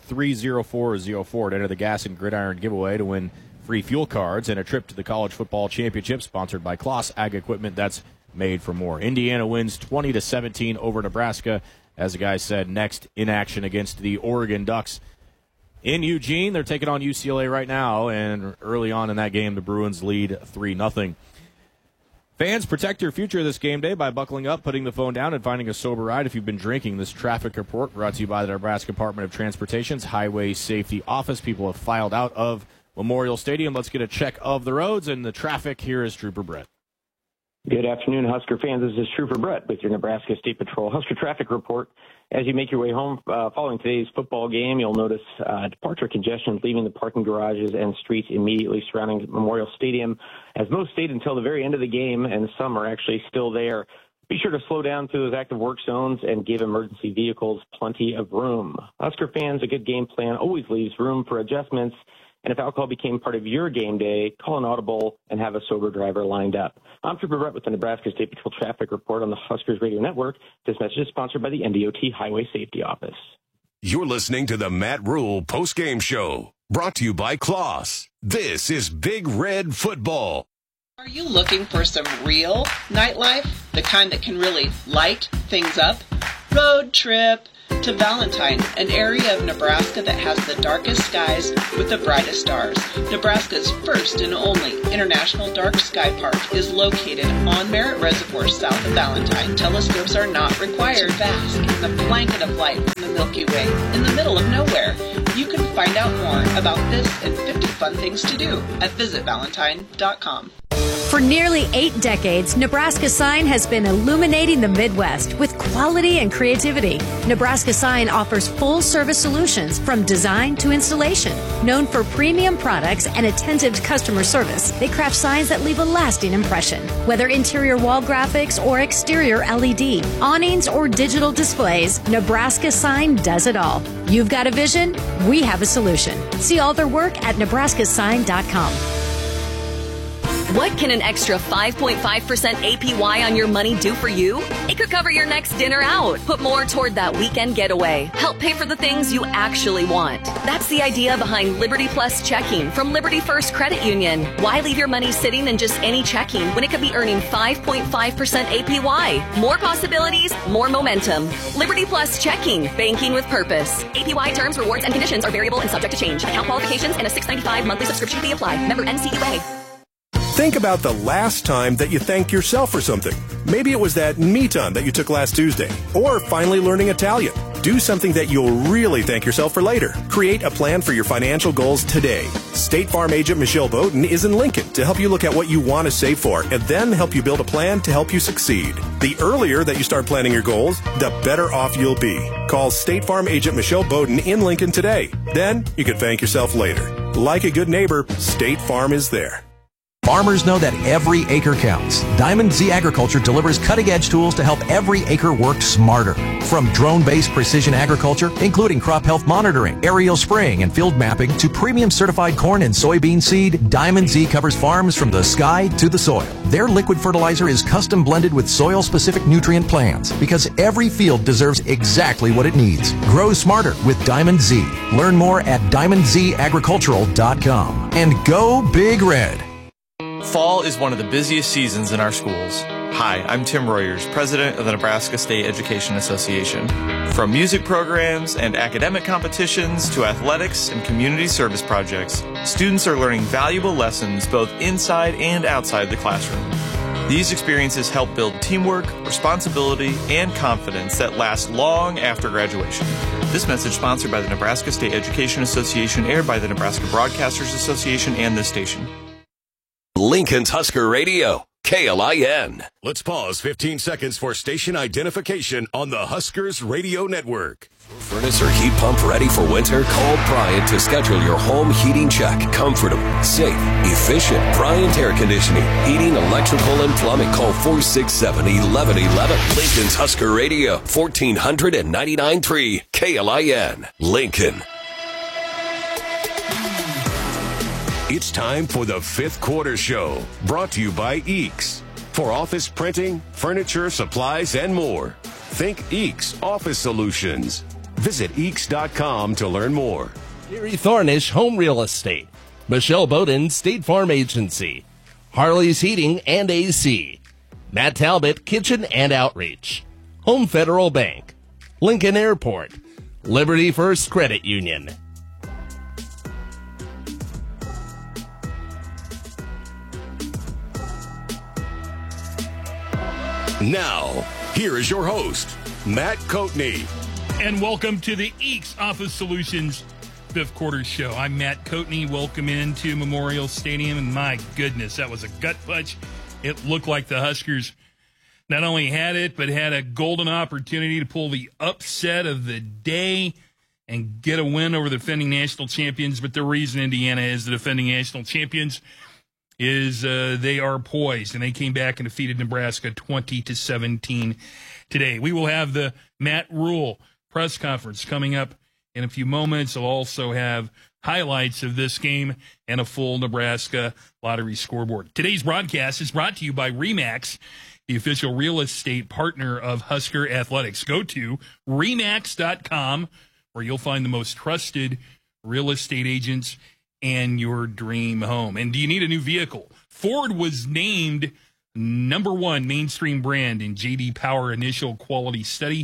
30404 to enter the Gas and Gridiron giveaway to win free fuel cards and a trip to the College Football Championship, sponsored by Kloss Ag Equipment. That's made for more. Indiana wins 20-17 over Nebraska. As the guy said, next in action against the Oregon Ducks in Eugene. They're taking on UCLA right now, and early on in that game, the Bruins lead 3-0. Fans, protect your future this game day by buckling up, putting the phone down, and finding a sober ride if you've been drinking. This traffic report brought to you by the Nebraska Department of Transportation's Highway Safety Office. People have filed out of Memorial Stadium. Let's get a check of the roads and the traffic. Here is Trooper Brett. Good afternoon, Husker fans. This is Trooper Brett with your Nebraska State Patrol Husker Traffic Report. As you make your way home following today's football game, you'll notice departure congestion leaving the parking garages and streets immediately surrounding Memorial Stadium, as most stayed until the very end of the game, and some are actually still there. Be sure to slow down through those active work zones and give emergency vehicles plenty of room. Husker fans, a good game plan always leaves room for adjustments. And if alcohol became part of your game day, call an audible and have a sober driver lined up. I'm Trooper Brett with the Nebraska State Patrol Traffic Report on the Huskers Radio Network. This message is sponsored by the NDOT Highway Safety Office. You're listening to the Matt Rhule postgame show, brought to you by Kloss. This is Big Red Football. Are you looking for some real nightlife? The kind that can really light things up? Road trip, To Valentine, an area of Nebraska that has the darkest skies with the brightest stars. Nebraska's first and only International Dark Sky Park is located on Merritt Reservoir south of Valentine. Telescopes are not required. To bask in the blanket of light from the Milky Way in the middle of nowhere. You can find out more about this and 50 fun things to do at visitvalentine.com. For nearly 8 decades, Nebraska Sign has been illuminating the Midwest with quality and creativity. Nebraska Sign offers full-service solutions from design to installation. Known for premium products and attentive customer service, they craft signs that leave a lasting impression. Whether interior wall graphics or exterior LED, awnings or digital displays, Nebraska Sign does it all. You've got a vision, we have a solution. See all their work at nebraskasign.com. What can an extra 5.5% APY on your money do for you? It could cover your next dinner out, put more toward that weekend getaway, help pay for the things you actually want. That's the idea behind Liberty Plus Checking from Liberty First Credit Union. Why leave your money sitting in just any checking when it could be earning 5.5% APY? More possibilities, more momentum. Liberty Plus Checking, banking with purpose. APY terms, rewards, and conditions are variable and subject to change. Account qualifications and a $6.95 monthly subscription fee apply. Member NCUA. Think about the last time that you thanked yourself for something. Maybe it was that meeton that you took last Tuesday, or finally learning Italian. Do something that you'll really thank yourself for later. Create a plan for your financial goals today. State Farm agent Michelle Bowden is in Lincoln to help you look at what you want to save for and then help you build a plan to help you succeed. The earlier that you start planning your goals, the better off you'll be. Call State Farm agent Michelle Bowden in Lincoln today. Then you can thank yourself later. Like a good neighbor, State Farm is there. Farmers know that every acre counts. Diamond Z Agriculture delivers cutting-edge tools to help every acre work smarter. From drone-based precision agriculture, including crop health monitoring, aerial spraying, and field mapping, to premium certified corn and soybean seed, Diamond Z covers farms from the sky to the soil. Their liquid fertilizer is custom blended with soil-specific nutrient plans because every field deserves exactly what it needs. Grow smarter with Diamond Z. Learn more at diamondZagricultural.com. And go Big Red. Fall is one of the busiest seasons in our schools. Hi, I'm Tim Royers, president of the Nebraska State Education Association. From music programs and academic competitions to athletics and community service projects, students are learning valuable lessons both inside and outside the classroom. These experiences help build teamwork, responsibility, and confidence that last long after graduation. This message sponsored by the Nebraska State Education Association, aired by the Nebraska Broadcasters Association and this station. Lincoln's Husker Radio, KLIN. Let's pause 15 seconds for station identification on the Huskers Radio Network. Furnace or heat pump ready for winter? Call Bryant to schedule your home heating check. Comfortable, safe, efficient. Bryant Air Conditioning, heating, electrical, and plumbing. Call 467-1111. Lincoln's Husker Radio, 1499.3 KLIN. Lincoln. It's time for the Fifth Quarter Show, brought to you by EECS. For office printing, furniture, supplies, and more. Think EECS Office Solutions. Visit EECS.com to learn more. Gary Thornish Home Real Estate. Michelle Bowden State Farm Agency. Harley's Heating and AC. Matt Talbot Kitchen and Outreach. Home Federal Bank. Lincoln Airport. Liberty First Credit Union. Now, here is your host, Matt Coatney. And welcome to the EECS Office Solutions Fifth Quarter Show. I'm Matt Coatney. Welcome into Memorial Stadium. And my goodness, that was a gut punch. It looked like the Huskers not only had it, but had a golden opportunity to pull the upset of the day and get a win over the defending national champions. But the reason Indiana is the defending national champions is they are poised, and they came back and defeated Nebraska 20-17 today. We will have the Matt Rhule press conference coming up in a few moments. I'll also have highlights of this game and a full Nebraska lottery scoreboard. Today's broadcast is brought to you by RE/MAX, the official real estate partner of Husker Athletics. Go to RE/MAX.com, where you'll find the most trusted real estate agents and your dream home. And do you need a new vehicle? Ford was named #1 mainstream brand in J.D. Power initial quality study.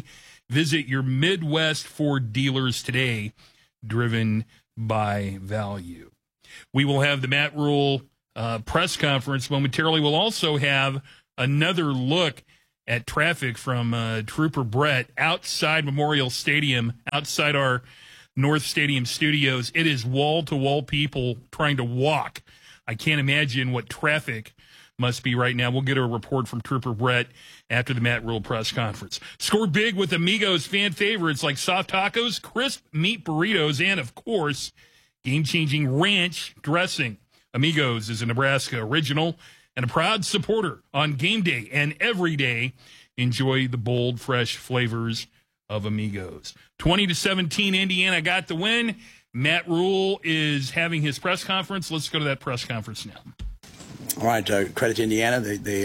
Visit your Midwest Ford dealers today, driven by value. We will have the Matt Rhule press conference momentarily. We'll also have another look at traffic from Trooper Brett outside Memorial Stadium, outside our North Stadium studios. It is wall-to-wall people trying to walk. I can't imagine what traffic must be right now. We'll get a report from Trooper Brett after the Matt Rhule press conference. Score big with Amigos fan favorites like soft tacos, crisp meat burritos, and, of course, game-changing ranch dressing. Amigos is a Nebraska original and a proud supporter on game day and every day. Enjoy the bold, fresh flavors of Amigos. 20-17, Indiana got the win. Matt Rhule is having his press conference. Let's go to that press conference now. All right, credit to Indiana. They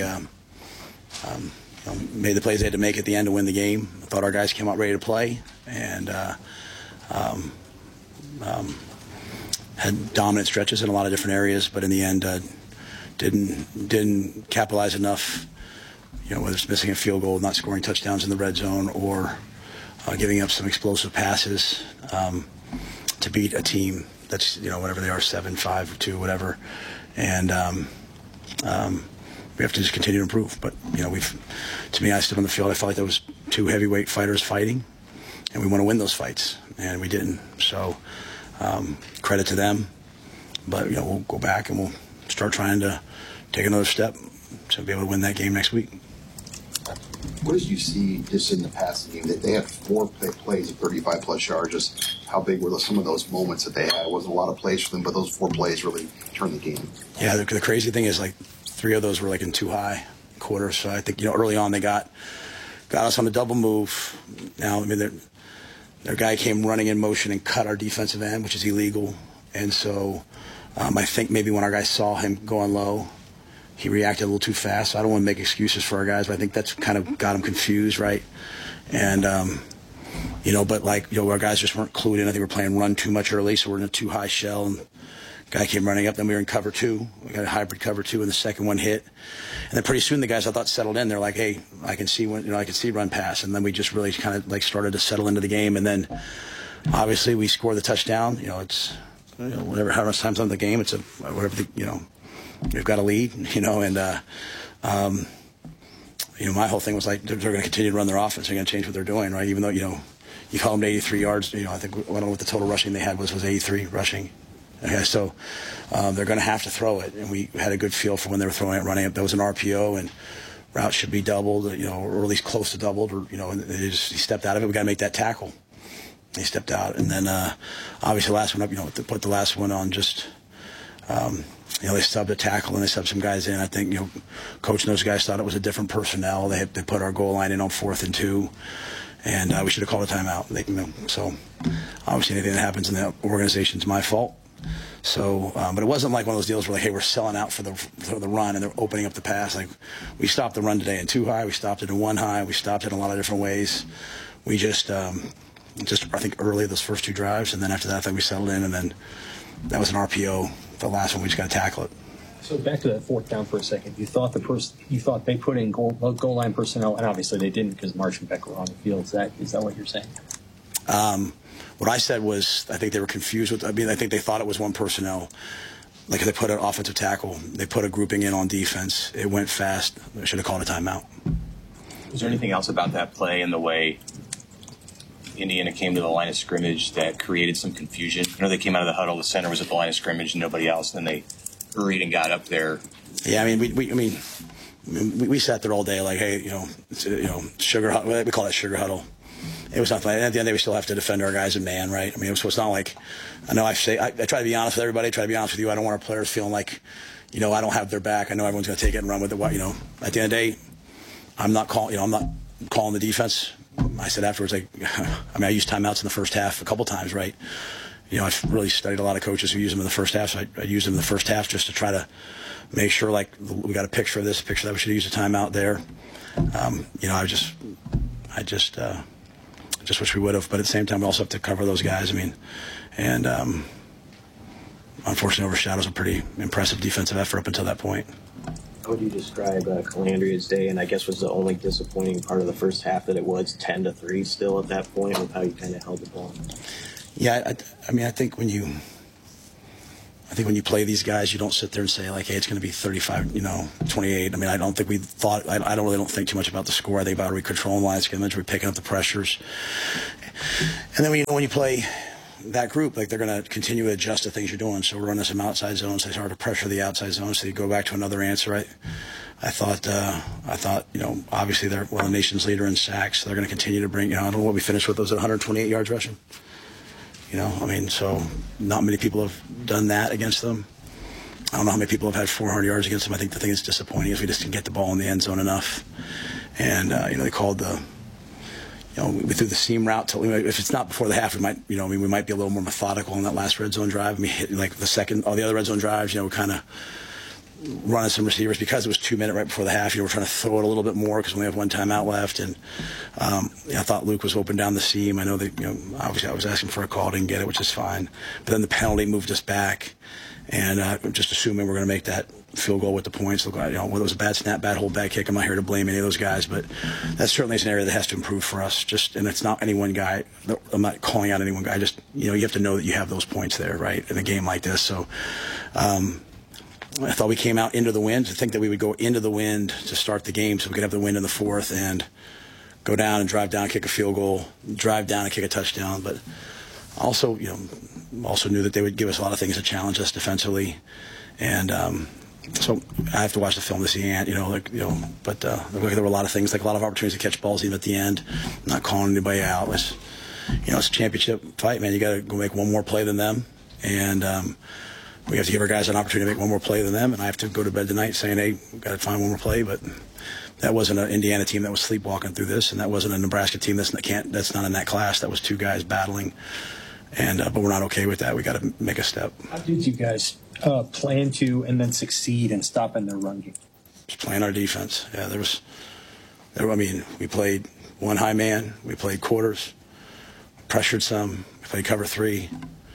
made the plays they had to make at the end to win the game. I thought our guys came out ready to play and had dominant stretches in a lot of different areas, but in the end didn't capitalize enough. Whether it's missing a field goal, not scoring touchdowns in the red zone, or giving up some explosive passes to beat a team that's whatever they are, 7-5-2, whatever, and we have to just continue to improve. But to me, I stood on the field. I felt like there was two heavyweight fighters fighting, and we want to win those fights, and we didn't. So credit to them. But we'll go back and we'll start trying to take another step to be able to win that game next week. What did you see just in the passing game? That they had 4 plays of 35-plus yards. Just how big were some of those moments that they had? It wasn't a lot of plays for them, but those 4 plays really turned the game. Yeah, the crazy thing is, 3 of those were in too high quarters. So I think early on they got us on the double move. Now their guy came running in motion and cut our defensive end, which is illegal. And so I think maybe when our guys saw him going low, he reacted a little too fast. So I don't want to make excuses for our guys, but I think that's kind of got him confused, right? And, but our guys just weren't clued in. I think we're playing run too much early, so we're in a too high shell. And guy came running up, then we were in cover 2. We got a hybrid cover 2, and the second one hit. And then pretty soon the guys I thought settled in. They're like, hey, I can see when, I can see run pass. And then we just really kind of started to settle into the game. And then obviously we score the touchdown. It's whatever, how much time's on the game, it's whatever we've got a lead, and my whole thing was they're going to continue to run their offense. They're going to change what they're doing, right? Even though you call them to 83 yards, I think I don't know what the total rushing they had was 83 rushing. Okay, so they're going to have to throw it, and we had a good feel for when they were throwing it, running it. That was an RPO, and route should be doubled, or at least close to doubled, or and he stepped out of it. We got to make that tackle. He stepped out, and then obviously the last one up, put the last one on just. They subbed a tackle and they subbed some guys in. I think, coach and those guys thought it was a different personnel. They put our goal line in on 4th and 2, and we should have called a timeout. So obviously anything that happens in the organization is my fault. So, but it wasn't like one of those deals where hey, we're selling out for the run and they're opening up the pass. We stopped the run today in 2 high, we stopped it in 1 high, we stopped it in a lot of different ways. We just I think early those first 2 drives, and then after that I think we settled in, and then that was an RPO. The last one, we just got to tackle it. So back to that 4th down for a second. You thought they put in goal line personnel, and obviously they didn't because Marsh and Beck were on the field. Is that what you're saying? What I said was I think they were confused with. I think they thought it was one personnel. They put an offensive tackle, they put a grouping in on defense. It went fast. They should have called a timeout. Was there anything else about that play and the way Indiana came to the line of scrimmage that created some confusion? They came out of the huddle, the center was at the line of scrimmage, and nobody else, and then they hurried and got up there. Yeah, we sat there all day hey, sugar huddle. We call that sugar huddle. It was nothing. At the end of the day, we still have to defend our guys in man, right? It's not like, I know I try to be honest with everybody, try to be honest with you. I don't want our players feeling like, I don't have their back. I know everyone's going to take it and run with it. At the end of the day, I'm not calling the defense. I said afterwards, I used timeouts in the first half a couple times, right? I've really studied a lot of coaches who use them in the first half, so I used them in the first half just to try to make sure, we got a picture of this, a picture that we should use a timeout there. I just wish we would have, but at the same time, we also have to cover those guys. And unfortunately overshadows a pretty impressive defensive effort up until that point. How would you describe Calandria's day? And I guess was the only disappointing part of the first half that it was 10-3 still at that point with how you kind of held the ball. Yeah, I mean, I think when you play these guys, you don't sit there and say like, hey, it's going to be 35, 28. I mean, I don't think we thought. I don't think too much about the score. I think about controlling line of scrimmage, we're picking up the pressures, and then when you play that group, like they're going to continue to adjust to things you're doing. So we're running some outside zones. So they start to pressure the outside zones. So you go back to another answer. I thought, obviously they're one of the nation's leader in sacks. So they're going to continue to bring. I don't know what we finished with. Was it 128 yards rushing? So not many people have done that against them. I don't know how many people have had 400 yards against them. I think the thing that's disappointing is we just didn't get the ball in the end zone enough. And they called we threw the seam route. If it's not before the half, we might, we might be a little more methodical on that last red zone drive. I mean, all the other red zone drives, we're kind of running some receivers because it was 2 minutes right before the half. We're trying to throw it a little bit more because we only have one timeout left. And I thought Luke was open down the seam. I know that, obviously I was asking for a call, didn't get it, which is fine. But then the penalty moved us back. And just assuming we're going to make that field goal with the points. Look, whether it was a bad snap, bad hold, bad kick, I'm not here to blame any of those guys, but that certainly is an area that has to improve for us. And it's not any one guy. I'm not calling out any one guy. Just you have to know that you have those points there, right, in a game like this. So I thought we came out into the wind. To think that we would go into the wind to start the game, so we could have the wind in the fourth and go down and drive down, kick a field goal, drive down and kick a touchdown, but. Also knew that they would give us a lot of things to challenge us defensively, and so I have to watch the film to see but there were a lot of things, like a lot of opportunities to catch balls even at the end, not calling anybody out. It's a championship fight, man. You got to go make one more play than them, and we have to give our guys an opportunity to make one more play than them. And I have to go to bed tonight saying, hey, we've got to find one more play, but. That wasn't an Indiana team that was sleepwalking through this, and that wasn't a Nebraska team that's not in that class. That was two guys battling, and but we're not okay with that. We got to make a step. How did you guys plan to and then succeed in stopping their run game? Just playing our defense. Yeah, we played one high man. We played quarters, pressured some. We played cover three.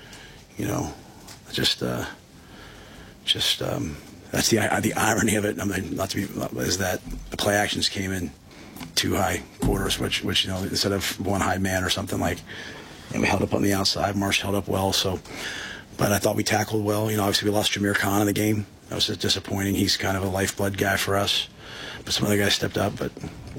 That's the irony of it. I mean, is that the play actions came in two high quarters, which instead of one high man or something and we held up on the outside. Marsh held up well. So, but I thought we tackled well. Obviously we lost Jameer Khan in the game. That was just disappointing. He's kind of a lifeblood guy for us. But some other guys stepped up. But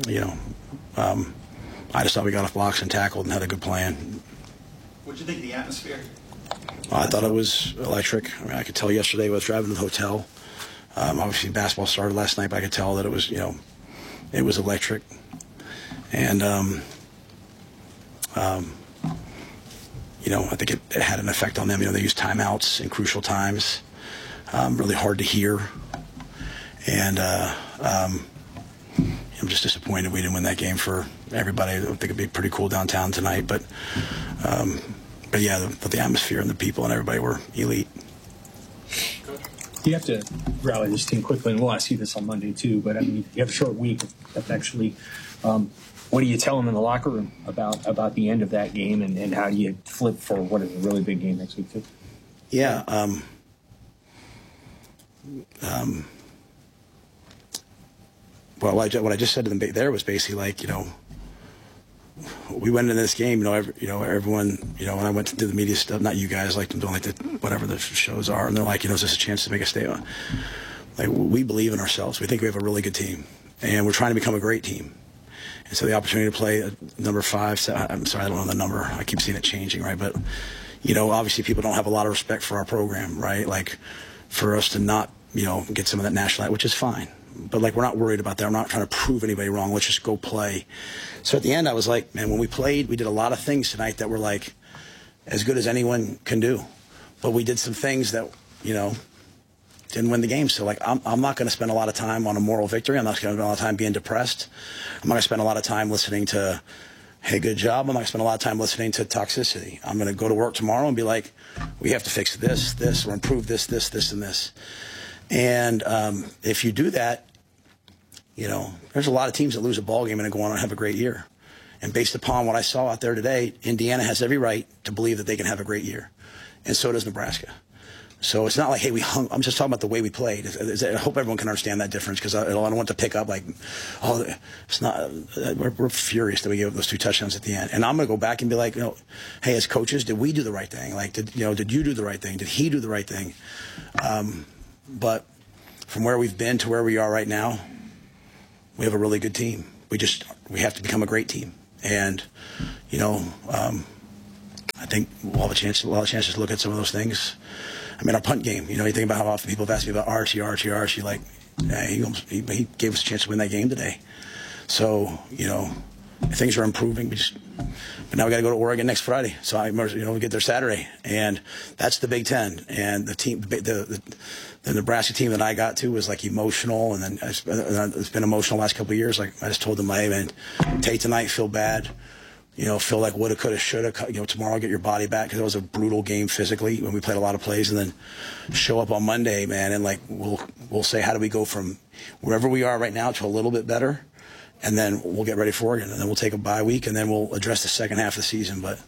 I just thought we got off blocks and tackled and had a good plan. What did you think of the atmosphere? I thought it was electric. I mean, I could tell yesterday I was driving to the hotel. Obviously, basketball started last night, but I could tell that it was, it was electric. And, I think it had an effect on them. They used timeouts in crucial times, really hard to hear. And I'm just disappointed we didn't win that game for everybody. I think it'd be pretty cool downtown tonight. But yeah, the atmosphere and the people and everybody were elite. You have to rally this team quickly, and we'll ask you this on Monday too. But I mean, you have a short week effectively. What do you tell them in the locker room about the end of that game, and how do you flip for what is a really big game next week too? Yeah. Well, what I just said to them there was basically we went into this game, everyone, when I went to do the media stuff, not you guys, doing whatever the shows are, and they're like, is this a chance to make a statement? We believe in ourselves. We think we have a really good team, and we're trying to become a great team. And so the opportunity to play number 5, I'm sorry, I don't know the number. I keep seeing it changing, right? But, obviously people don't have a lot of respect for our program, right? For us to not, get some of that national, which is fine. But we're not worried about that. I'm not trying to prove anybody wrong. Let's just go play. So at the end, I was like, man, when we played, we did a lot of things tonight that were as good as anyone can do. But we did some things that, didn't win the game. So I'm not going to spend a lot of time on a moral victory. I'm not going to spend a lot of time being depressed. I'm not going to spend a lot of time listening to, hey, good job. I'm not going to spend a lot of time listening to toxicity. I'm going to go to work tomorrow and be like, we have to fix this, or improve this, and this. And if you do that, there's a lot of teams that lose a ball game and go on and have a great year. And based upon what I saw out there today, Indiana has every right to believe that they can have a great year. And so does Nebraska. So it's not like, hey, I'm just talking about the way we played. I hope everyone can understand that difference, because I don't want to pick up like, oh, it's not. We're furious that we gave up those 2 touchdowns at the end. And I'm going to go back and be like, hey, as coaches, did we do the right thing? Like, did you do the right thing? Did he do the right thing? But from where we've been to where we are right now, we have a really good team. We have to become a great team. And, I think we'll have a lot of chances to look at some of those things. I mean, our punt game, you think about how often people have asked me about Archie, like, he gave us a chance to win that game today. So, things are improving. But now we got to go to Oregon next Friday. So we get there Saturday, and that's the Big Ten. And the team, the Nebraska team that I got to was like emotional, and then it's been emotional the last couple of years. Like, I just told them, hey, man, take tonight, feel bad. Feel like woulda, coulda, shoulda. Tomorrow get your body back, because it was a brutal game physically when we played a lot of plays, and then show up on Monday, man, and like we'll say, how do we go from wherever we are right now to a little bit better, and then we'll get ready for Oregon, and then we'll take a bye week, and then we'll address the second half of the season. But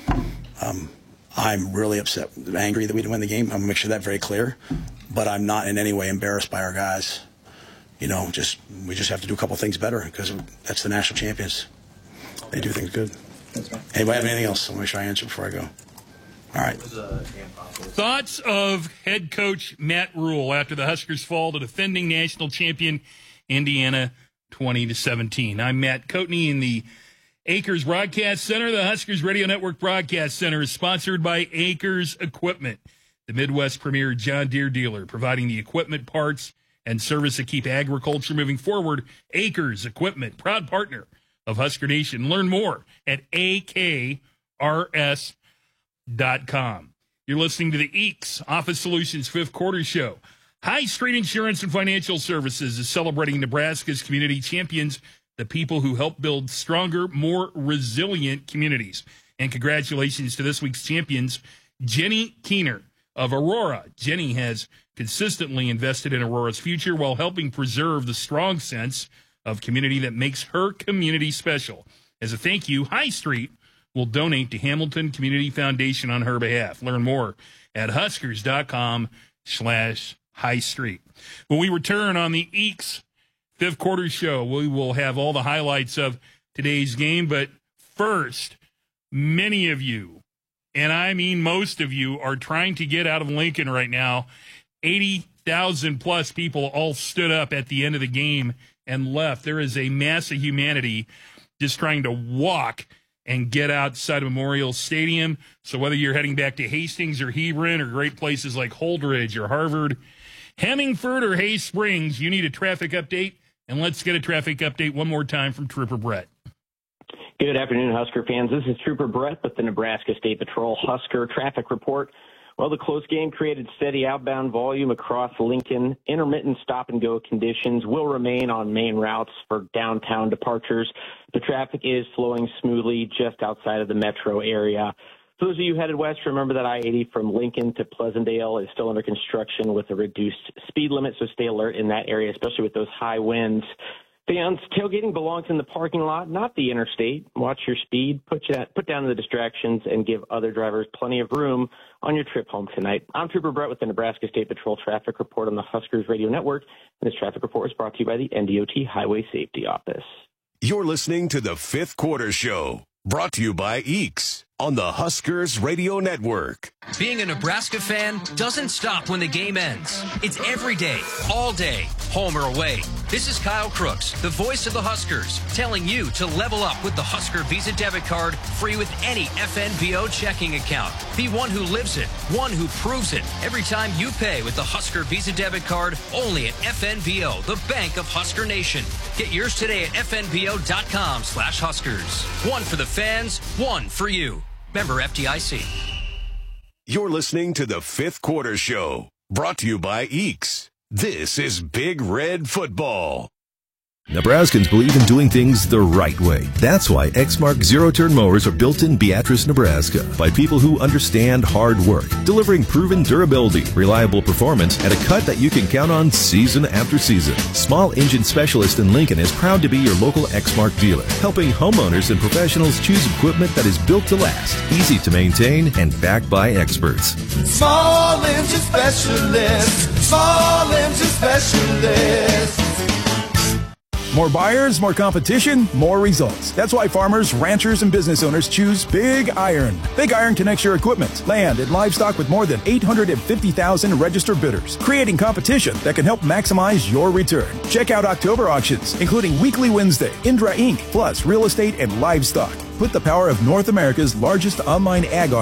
I'm really upset, angry that we didn't win the game. I'm gonna make sure that's very clear, but I'm not in any way embarrassed by our guys. We just have to do a couple things better, because that's the national champions. They do things good. That's right. Anybody have anything else? I'll make sure I answer before I go. All right. Thoughts of head coach Matt Rhule after the Huskers fall to defending national champion Indiana 20-17. I'm Matt Coatney in the Acres Broadcast Center. The Huskers Radio Network Broadcast Center is sponsored by Acres Equipment, the Midwest premier John Deere dealer, providing the equipment, parts, and service that keep agriculture moving forward. Acres Equipment, proud partner of Husker Nation. Learn more at akrs.com. You're listening to the EECS Office Solutions 5th Quarter Show. High Street Insurance and Financial Services is celebrating Nebraska's community champions, the people who help build stronger, more resilient communities. And congratulations to this week's champions, Jenny Keener of Aurora. Jenny has consistently invested in Aurora's future while helping preserve the strong sense of community that makes her community special. As a thank you, High Street will donate to Hamilton Community Foundation on her behalf. Learn more at huskers.com/High Street. When we return on the EECS 5th Quarter Show, we will have all the highlights of today's game. But first, many of you, and I mean most of you, are trying to get out of Lincoln right now. 80,000 plus people all stood up at the end of the game and left. There is a mass of humanity just trying to walk and get outside of Memorial Stadium. So whether you're heading back to Hastings or Hebron or great places like Holdridge or Harvard, Hemingford or Hay Springs, you need a traffic update. And let's get a traffic update one more time from Trooper Brett. Good afternoon, Husker fans. This is Trooper Brett with the Nebraska State Patrol Husker Traffic Report. Well, the close game created steady outbound volume across Lincoln. Intermittent stop-and-go conditions will remain on main routes for downtown departures. The traffic is flowing smoothly just outside of the metro area. For those of you headed west, remember that I-80 from Lincoln to Pleasantdale is still under construction with a reduced speed limit, so stay alert in that area, especially with those high winds. Fans, tailgating belongs in the parking lot, not the interstate. Watch your speed, put down the distractions, and give other drivers plenty of room on your trip home tonight. I'm Trooper Brett with the Nebraska State Patrol Traffic Report on the Huskers Radio Network, and this traffic report is brought to you by the NDOT Highway Safety Office. You're listening to the 5th Quarter Show, brought to you by EECS on the Huskers Radio Network. Being a Nebraska fan doesn't stop when the game ends. It's every day, all day, home or away. This is Kyle Crooks, the voice of the Huskers, telling you to level up with the Husker Visa debit card, free with any FNBO checking account. Be one who lives it, one who proves it. Every time you pay with the Husker Visa debit card, only at FNBO, the bank of Husker Nation. Get yours today at FNBO.com/Huskers. One for the fans, one for you. Member FDIC. You're listening to the 5th Quarter Show, brought to you by EECS. This is Big Red Football. Nebraskans believe in doing things the right way. That's why Exmark zero-turn mowers are built in Beatrice, Nebraska by people who understand hard work, delivering proven durability, reliable performance, and a cut that you can count on season after season. Small Engine Specialist in Lincoln is proud to be your local Exmark dealer, helping homeowners and professionals choose equipment that is built to last, easy to maintain, and backed by experts. Small Engine Specialist. Small Engine Specialist. More buyers, more competition, more results. That's why farmers, ranchers, and business owners choose Big Iron. Big Iron connects your equipment, land, and livestock with more than 850,000 registered bidders, creating competition that can help maximize your return. Check out October auctions, including Weekly Wednesday, Indra Inc., plus real estate and livestock. Put the power of North America's largest online ag